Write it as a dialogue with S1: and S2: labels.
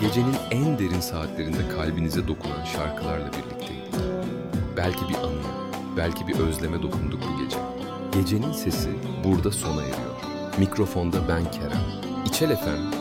S1: Gecenin en derin saatlerinde kalbinize dokunan şarkılarla birlikteydik. Belki bir anıya, belki bir özleme dokunduk bu gece. Gecenin sesi burada sona eriyor. Mikrofonda ben Kerem. İçel FM